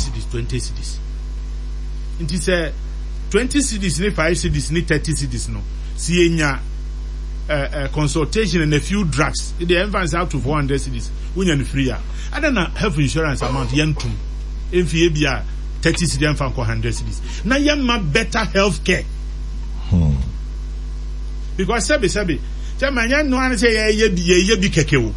cedis 20 cedis nti say 20 cedis ni 5 cedis ni 30 cedis no si enya consultation and a few drugs the advance out to 400 cedis when you free and then health insurance amount yentum emfie bia 30 cedis and 100 cedis na yamma better health care because sabi chamanya no an say ye bi kekewo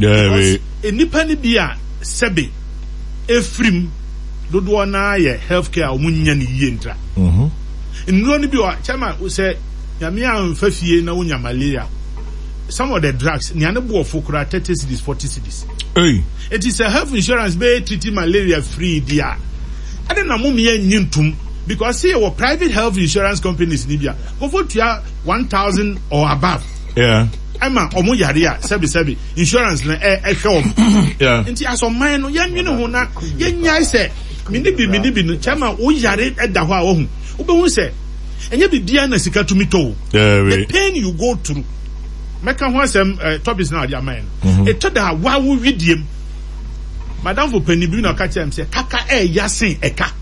enipa ni bia sabi efrim dodo na ye health care omunya ni yie ntra nro ni bi o chama say Yamia Fafie na unya malaria. Some of the drugs, ni anabu ofukura 30 cedis, 40 cedis. Hey. It is a health insurance be treating malaria free dia. I don't know mummy nyintum because see our private health insurance companies in Libya go for 1,000 or above. Yeah. Ama omo yare sebi insurance na home. Yeah. Nti aso man no yanwene ho na yanyai se minibi no chama o yare eda ho a wo hu. Obehu se enye bibia na sika to mito. The pain you go through. Meka ho asem topics na dia man. Etoda wa wo widiem. Madam for penibi na ka chem say kaka yasin eka.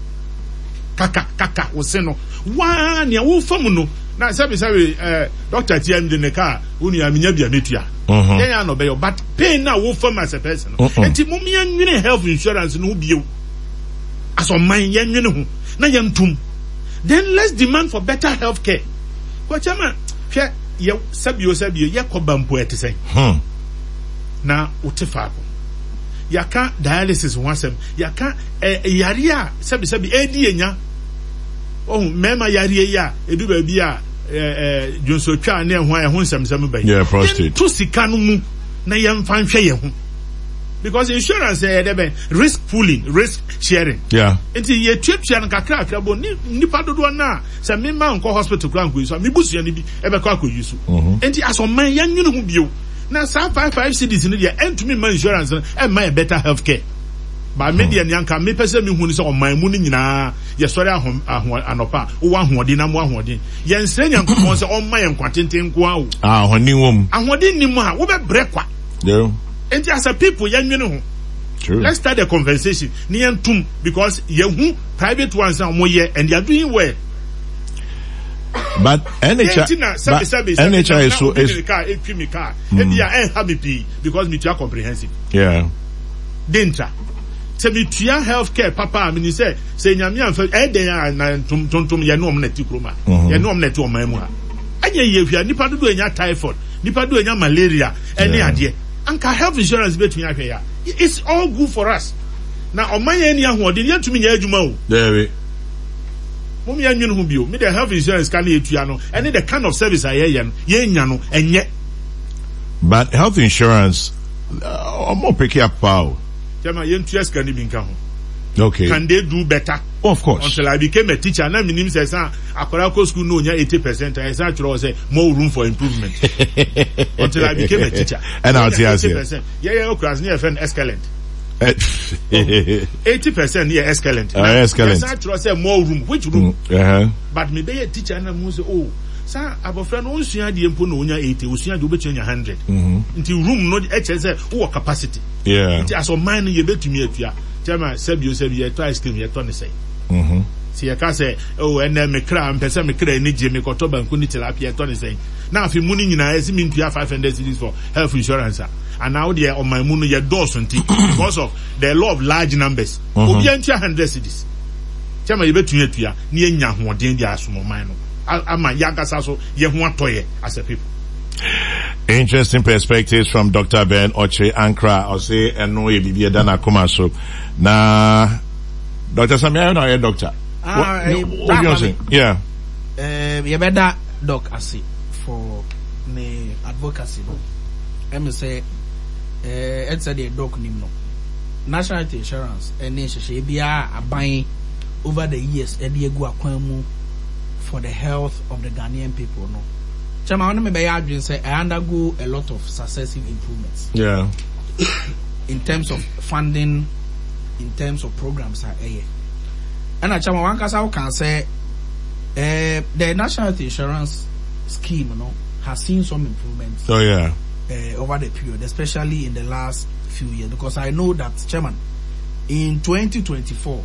Kaka wo se no. Wa ne wo fam no. Na sabi doctor TM de ne ka unu ya minya bia metua. Ya no be your but pain na wo fam as a person. Enti mum ya nwene health insurance no bio. Aso man ya nwene ho. Na ya ntum. Then let's demand for better health care. Kwa chama, ye sabio ye kobampo etise. Na utefapo. Yaka dialysis wansem. Yaka yaria sabi edi enya. Oh, mema yaria ya edu baby a Jonso twa na ho a ho nsem bai. Yeah, prostate. To sika no mu na yemfa nhwe ye ho. Because insurance risk pooling, risk sharing. Yeah. Until ye trip sharing kakra bo nipa dodo na se me ma nko hospital kra nko yusu me busu ni bi e be kwa ko yusu. Until aso man yan nwene ho bio. Na sa 5 cedis ni dia entumi man insurance e man better health care. Ba media ni anka me pese me hu ni se o man mu ni nyina ye sori anopa wo ahodi na mo ahodi. Ye nsre nyanko mo se o man kwatenten ko awo. Ahodi wom. Ahodi ni mu ha wo be brekwa. Yeah. And as a people, true. Let's start a conversation. Because you private ones are more and they are doing well. But NHI is so and they are happy because we are comprehensive. Yeah. Dentra. So we are healthcare, Papa. I mean, say Yamian for they are tum yanom netikroma. Yanom netu mamma. And you nipa do any typhoid, nipa do any malaria, any idea. Anka health insurance between here. It's all good for us. Now, on my any who didn't to me, Edjumo. There Mummy and you bio. Me the health insurance can eat piano, and the kind of service I am, yano, and yet. But health insurance, more pick up power. Jama, yen tears can even come. Okay. Can they do better? Of course. Until I became a teacher, and I mean, says, Akorako school no 80%. I said, more room for improvement. Until I became a teacher. And I'll see 80%. Yeah, class near friend Escalent. 80% near Escalent. Escalent. I say more room. Which room? But maybe a teacher and I'm say, oh, sir, our friend won't see the impono 80, we see the 100. Until room not HSF or capacity. Yeah. As of mine, you bet to me at ya. Chama said you ice cream, you turn say. See, I can say, oh, and then me cram, person me cray, ni Jimmy Cotoba and Kunit Tilapia, Tony saying. Now, if you money in I mean to have 500 cedis for health insurance, and now they are on my moon, your doors because of the law of large numbers. Obian 100 cedis. Chama you bet to ya, near Yahu, Dindia, Sumo Mino. I'm a Yagasaso, Yahuatoye as a people. Interesting perspectives from Dr. Ben Oche Ankra, or say, and no, you be a Dana Kumaso. Now, Dr. Samia, no, a doctor. What you saying? Yeah. You better doc, I see, for the advocacy. I'm say, it's a doc, no. National insurance, and nation, she be a buying over the years, and you go for the health of the Ghanaian people, no. Chama, I want to say I undergo a lot of successive improvements. Yeah. In terms of funding, in terms of programs, and I chama one case can say the national insurance scheme, has seen some improvements. Oh yeah. Over the period, especially in the last few years, because I know that, Chairman, in 2024.